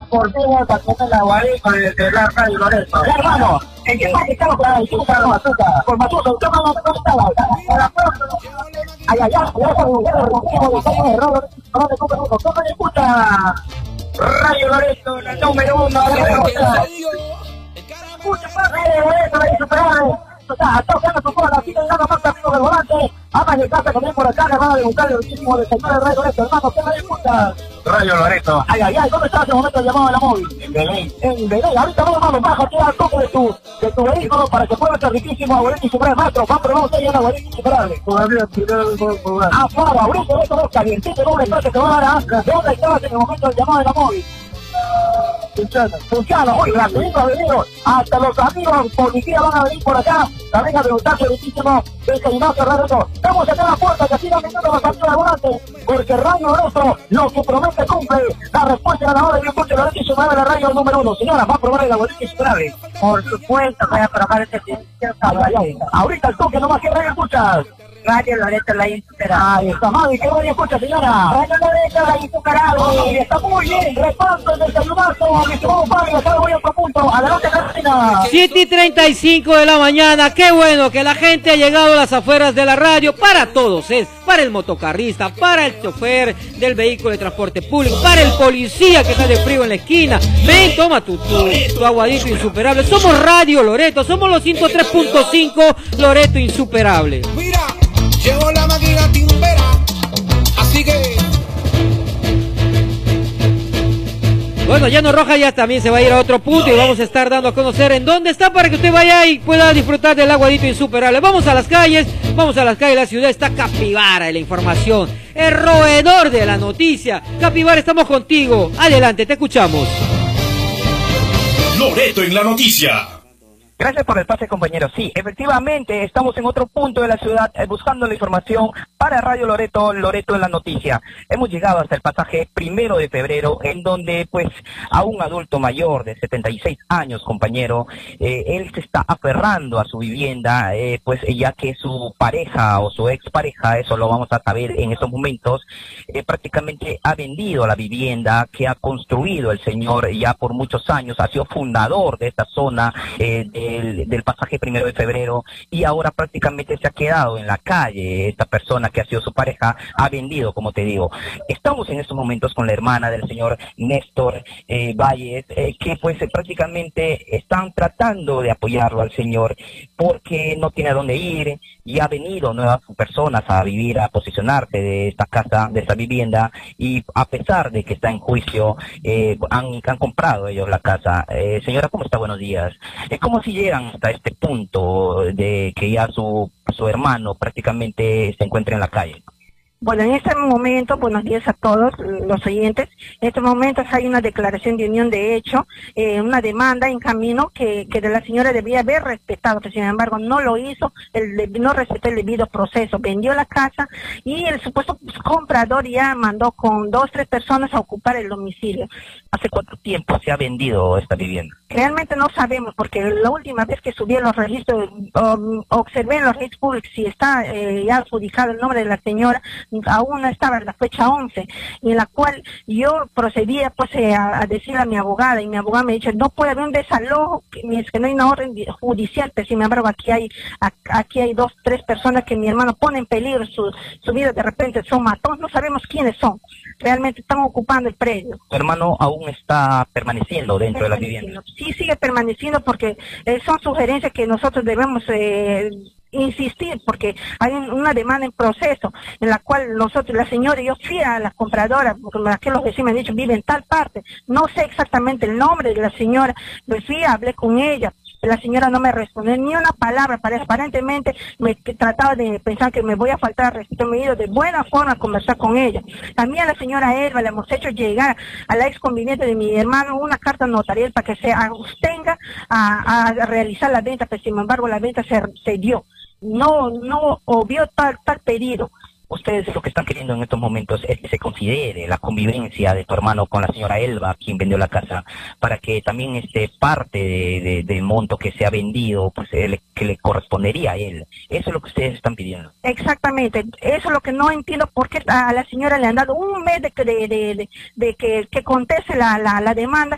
por fin el paquete la guarita de la radio Loreto. Ya, hermano, el que está quitado por la disputa con Matuca. Por Matuca, usted no estaba. Ay, ay, ay, ¿cómo me escucha? Radio Loreto, la número 1 de la escucha, Radio Loreto, la insuperable. Tocando su cola, sigue dando más amigos del volante. Amas de casa también por acá, le van a debutar el último del señor de Radio Loreto, hermano, ¿qué me disputa? Radio Loreto. Ay, ay, ay, ¿dónde está ese momento el llamado de la móvil? En Belén. En Belén, ahorita vamos baja aquí al toque de tu vehículo para que pueda ser riquísimo abuelito y superable. Maestro, va a probar usted ya la abuelito y superable. Todavía tirado el juego. Ah, claro, ahorita esto es calientito, doble clase que va a dar. ¿De dónde estabas en el momento del llamado de la móvil? Funciona, hoy la película ha venido, hasta los amigos policías van a venir por acá, también a preguntarse muchísimo del señor Ferrero. Vamos a tener la puerta que sigan viniendo los amigos de volante, porque Radio Loreto lo que promete cumple. La respuesta de la hora de escucha la leche superable la radio número 1. Señora, ¿va a probar el abuelito superable? Por supuesto, voy a probar este servicio. Ahorita el toque nomás que radio escuchas. Radio Loreto, la insuperable. Ahí está, madre, ¿qué radio escucha, señora? Radio Loreto, la insuperable. Está muy bien, reparto el desayunazo, mi estimado padre, acá voy a otro punto. Adelante, Carolina. 7:35 de la mañana, qué bueno que la gente ha llegado a las afueras de la radio, para todos, para el motocarrista, para el chofer del vehículo de transporte público, para el policía que está de frío en la esquina. Ven, toma tu aguadito insuperable. Somos Radio Loreto, somos los 103.5 Loreto Insuperable. Mira, llegó la máquina timbera, así que... Bueno, Llano Roja ya también se va a ir a otro punto y vamos a estar dando a conocer en dónde está para que usted vaya y pueda disfrutar del aguadito insuperable. Vamos a las calles, la ciudad está Capibara de la información, el roedor de la noticia. Capibara, estamos contigo, adelante, te escuchamos. Loreto en la noticia. Gracias por el pase, compañero. Sí, efectivamente, estamos en otro punto de la ciudad buscando la información para Radio Loreto, Loreto en la noticia. Hemos llegado hasta el pasaje 1 de febrero, en donde, pues, a un adulto mayor de 76 años, compañero, él se está aferrando a su vivienda, pues, ya que su pareja o su expareja, eso lo vamos a saber en estos momentos, prácticamente ha vendido la vivienda que ha construido el señor ya por muchos años, ha sido fundador de esta zona, del pasaje 1 de febrero, y ahora prácticamente se ha quedado en la calle. Esta persona que ha sido su pareja ha vendido, como te digo. Estamos en estos momentos con la hermana del señor Néstor Valles, que pues prácticamente están tratando de apoyarlo al señor porque no tiene a dónde ir, y ha venido nuevas personas a vivir, a posicionarse de esta casa, de esta vivienda, y a pesar de que está en juicio, han comprado ellos la casa. Señora, ¿cómo está? Buenos días. ¿Cómo si llegan hasta este punto de que ya su hermano prácticamente se encuentra en la calle? Bueno, en este momento, buenos días a todos los oyentes. En estos momentos hay una declaración de unión de hecho, una demanda en camino que de la señora debía haber respetado, que sin embargo no lo hizo, no respetó el debido proceso, vendió la casa y el supuesto comprador ya mandó con 2 o 3 personas a ocupar el domicilio. ¿Hace cuánto tiempo se ha vendido esta vivienda? Realmente no sabemos, porque la última vez que subí a los registros, observé en los registros públicos si está ya adjudicado el nombre de la señora, aún no estaba en la fecha 11, en la cual yo procedía pues a decirle a mi abogada, y mi abogada me dice, no puede haber un desalojo, es que no hay una orden judicial, pero sin embargo aquí hay 2 o 3 personas que mi hermano pone en peligro su vida, de repente son matones, no sabemos quiénes son, realmente están ocupando el predio. ¿Tu hermano aún está permaneciendo dentro de la vivienda? Sí, sigue permaneciendo porque son sugerencias que nosotros debemos insistir, porque hay una demanda en proceso en la cual nosotros, la señora, yo fui a la compradora, porque aquí los vecinos me han dicho, vive en tal parte, no sé exactamente el nombre de la señora, me fui, hablé con ella, la señora no me respondió ni una palabra, aparentemente me trataba de pensar que me voy a faltar al respeto, me he ido de buena forma a conversar con ella. También a la señora Elba le hemos hecho llegar a la ex conveniente de mi hermano una carta notarial para que se abstenga a realizar la venta, pero sin embargo la venta se dio. No obvió tal pedido. Ustedes lo que están queriendo en estos momentos es que se considere la convivencia de tu hermano con la señora Elba, quien vendió la casa, para que también parte del monto que se ha vendido, pues que le correspondería a él. Eso es lo que ustedes están pidiendo. Exactamente, eso es lo que no entiendo, por qué a la señora le han dado un mes de que conteste la demanda,